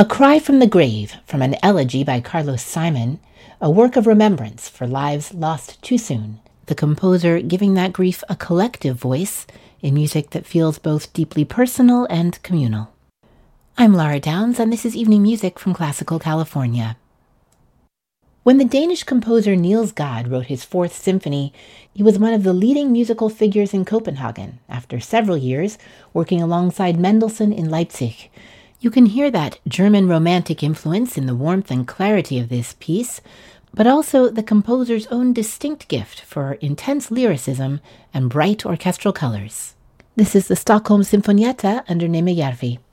A Cry from the Grave, from an elegy by Carlos Simon, a work of remembrance for lives lost too soon, the composer giving that grief a collective voice in music that feels both deeply personal and communal. I'm Laura Downs, and this is Evening Music from Classical California. When the Danish composer Niels Gade wrote his Fourth Symphony, he was one of the leading musical figures in Copenhagen, after several years working alongside Mendelssohn in Leipzig. You can hear that German Romantic influence in the warmth and clarity of this piece, but also the composer's own distinct gift for intense lyricism and bright orchestral colors. This is the Stockholm Sinfonietta under Nimmi Järvi.